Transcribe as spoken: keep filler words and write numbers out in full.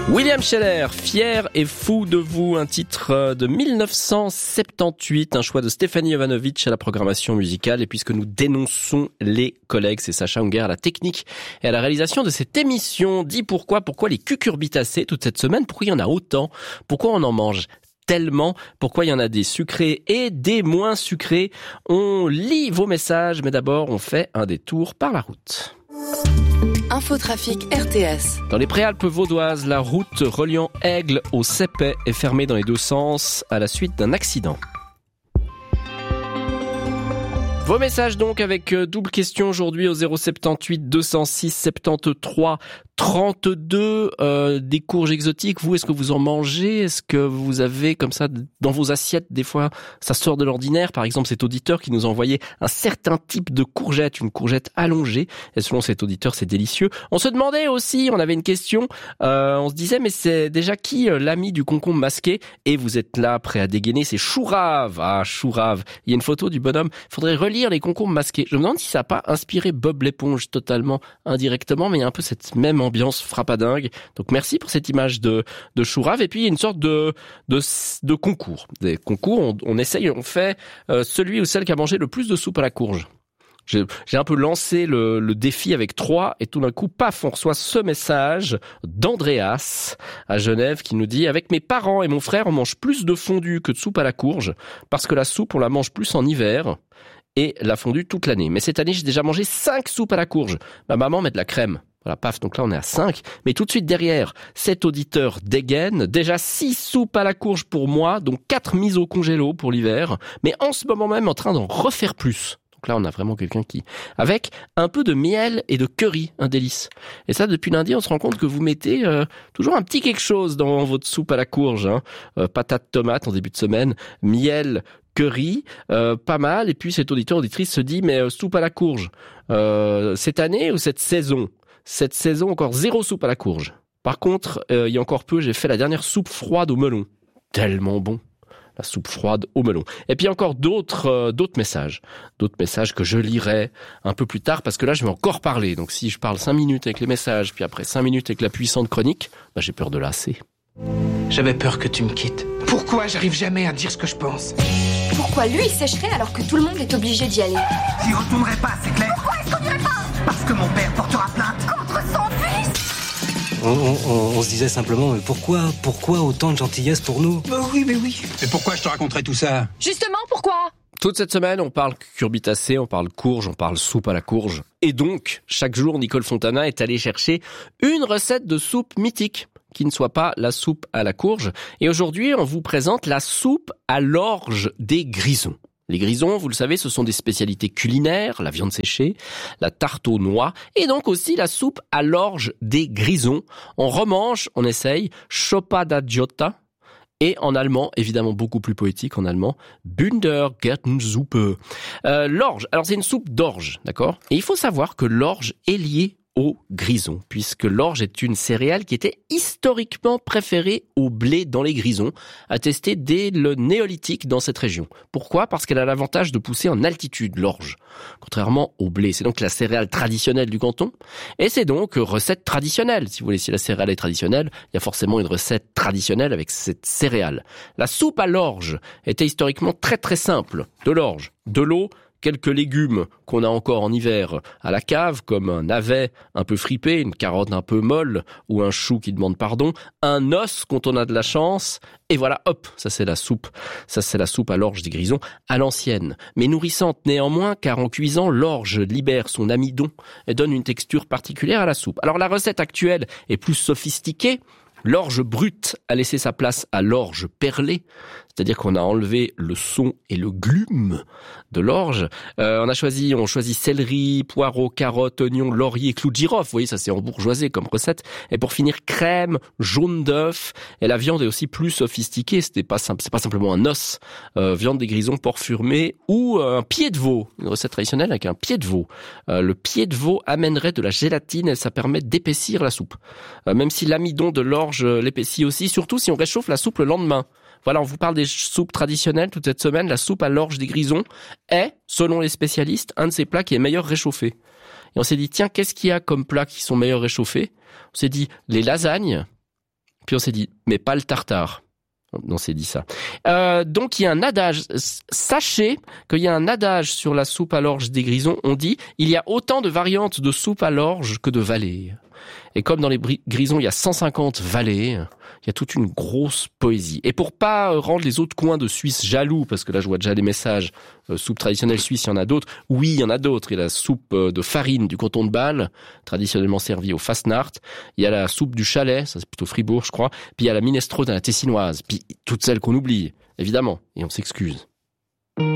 William Scheller, fier et fou de vous, un titre de dix-neuf cent soixante-dix-huit, un choix de Stéphanie Jovanovic à la programmation musicale. Et puisque nous dénonçons les collègues, c'est Sacha Hunger à la technique et à la réalisation de cette émission. Dis pourquoi, pourquoi les cucurbitacées toute cette semaine, pourquoi il y en a autant, pourquoi on en mange tellement, pourquoi il y en a des sucrés et des moins sucrés. On lit vos messages, mais d'abord on fait un détour par la route. Infotrafic R T S. Dans les Préalpes vaudoises, la route reliant Aigle au Sépet est fermée dans les deux sens à la suite d'un accident. Vos messages donc avec double question aujourd'hui au zéro soixante-dix-huit deux cent six soixante-treize trente-deux. Euh, des courges exotiques, vous, est-ce que vous en mangez? Est-ce que vous avez comme ça dans vos assiettes, des fois ça sort de l'ordinaire? Par exemple, cet auditeur qui nous a envoyé un certain type de courgette, une courgette allongée, et selon cet auditeur c'est délicieux. On se demandait aussi, on avait une question, euh, on se disait mais c'est déjà qui euh, l'ami du concombre masqué? Et vous êtes là prêt à dégainer, c'est Chourave. Ah, Chourave, il y a une photo du bonhomme, il faudrait relire les concombres masqués. Je me demande si ça n'a pas inspiré Bob l'éponge totalement indirectement, mais il y a un peu cette même ambiance frappadingue. Donc merci pour cette image de de Chourave. Et puis il y a une sorte de de, de concours. Des concours, on, on essaye, on fait euh, celui ou celle qui a mangé le plus de soupe à la courge. J'ai, j'ai un peu lancé le, le défi avec trois et tout d'un coup, paf, on reçoit ce message d'Andreas à Genève qui nous dit « Avec mes parents et mon frère, on mange plus de fondue que de soupe à la courge parce que la soupe, on la mange plus en hiver et la fondue toute l'année. Mais cette année, j'ai déjà mangé cinq soupes à la courge. Ma maman met de la crème. » Voilà, paf, donc là on est à cinq. Mais tout de suite derrière, cet auditeur dégaine. Déjà six soupes à la courge pour moi, donc quatre mises au congélo pour l'hiver. Mais en ce moment même en train d'en refaire plus. Donc là, on a vraiment quelqu'un qui... Avec un peu de miel et de curry, un délice. Et ça, depuis lundi, on se rend compte que vous mettez euh, toujours un petit quelque chose dans votre soupe à la courge. Hein. Euh, patate tomate en début de semaine, miel, curry, euh, pas mal. Et puis cet auditeur, auditrice se dit, mais euh, soupe à la courge, euh, cette année ou cette saison? Cette saison, encore zéro soupe à la courge. Par contre, euh, il y a encore peu, j'ai fait la dernière soupe froide au melon. Tellement bon. La soupe froide au melon. Et puis encore d'autres euh, d'autres messages. D'autres messages que je lirai un peu plus tard, parce que là, je vais encore parler. Donc si je parle cinq minutes avec les messages, puis après cinq minutes avec la puissante chronique, bah, j'ai peur de lasser. J'avais peur que tu me quittes. Pourquoi j'arrive jamais à dire ce que je pense? Pourquoi lui, il sécherait alors que tout le monde est obligé d'y aller? J'y retournerai pas, c'est clair? Pourquoi est-ce qu'on n'irait pas? Parce que mon père portera plainte. Contre son fils? On, on, on se disait simplement, mais pourquoi, pourquoi autant de gentillesse pour nous? Bah oui, mais oui. Mais pourquoi je te raconterais tout ça? Justement, pourquoi? Toute cette semaine, on parle cucurbitacées, on parle courge, on parle soupe à la courge. Et donc, chaque jour, Nicole Fontana est allée chercher une recette de soupe mythique qui ne soit pas la soupe à la courge. Et aujourd'hui, on vous présente la soupe à l'orge des grisons. Les grisons, vous le savez, ce sont des spécialités culinaires, la viande séchée, la tarte aux noix, et donc aussi la soupe à l'orge des grisons. On remange, on essaye, Schoppadajotta, et en allemand, évidemment beaucoup plus poétique en allemand, Bundergartensuppe. Euh, l'orge, alors c'est une soupe d'orge, d'accord? Et il faut savoir que l'orge est liée au grison, puisque l'orge est une céréale qui était historiquement préférée au blé dans les grisons, attestée dès le néolithique dans cette région. Pourquoi? Parce qu'elle a l'avantage de pousser en altitude, l'orge, contrairement au blé. C'est donc la céréale traditionnelle du canton, et c'est donc recette traditionnelle. Si vous voulez, si la céréale est traditionnelle, il y a forcément une recette traditionnelle avec cette céréale. La soupe à l'orge était historiquement très très simple. De l'orge, de l'eau, quelques légumes qu'on a encore en hiver à la cave, comme un navet un peu fripé, une carotte un peu molle ou un chou qui demande pardon, un os quand on a de la chance, et voilà, hop, ça c'est la soupe. Ça c'est la soupe à l'orge des grisons à l'ancienne, mais nourrissante néanmoins, car en cuisant, l'orge libère son amidon et donne une texture particulière à la soupe. Alors la recette actuelle est plus sophistiquée. L'orge brute a laissé sa place à l'orge perlée, c'est-à-dire qu'on a enlevé le son et le glume de l'orge. Euh, on a choisi, on choisit céleri, poireaux, carottes, oignons, laurier, clous de girofle. Vous voyez, ça c'est embourgeoisé comme recette. Et pour finir, crème, jaune d'œuf. Et la viande est aussi plus sophistiquée. C'était pas simple, c'est pas simplement un os. Euh, viande des grisons, porc fumé ou euh, un pied de veau. Une recette traditionnelle avec un pied de veau. Euh, le pied de veau amènerait de la gélatine et ça permet d'épaissir la soupe. Euh, même si l'amidon de l'orge l'épaissit aussi, surtout si on réchauffe la soupe le lendemain. Voilà, on vous parle des soupes traditionnelles toute cette semaine. La soupe à l'orge des grisons est, selon les spécialistes, un de ces plats qui est meilleur réchauffé. Et on s'est dit, tiens, qu'est-ce qu'il y a comme plats qui sont meilleurs réchauffés? On s'est dit, les lasagnes, Puis on s'est dit, mais pas le tartare. On s'est dit ça. Euh, donc il y a un adage. Sachez qu'il y a un adage sur la soupe à l'orge des Grisons. On dit, il y a autant de variantes de soupe à l'orge que de vallées. Et comme dans les Grisons, il y a cent cinquante vallées, il y a toute une grosse poésie. Et pour pas rendre les autres coins de Suisse jaloux, parce que là je vois déjà des messages, euh, soupe traditionnelle suisse, il y en a d'autres. Oui, il y en a d'autres. Il y a la soupe de farine du canton de Bâle, traditionnellement servie au Fastnacht. Il y a la soupe du Chalet, ça c'est plutôt Fribourg je crois. Puis il y a la minestrone à la tessinoise. Puis toutes celles qu'on oublie, évidemment, et on s'excuse.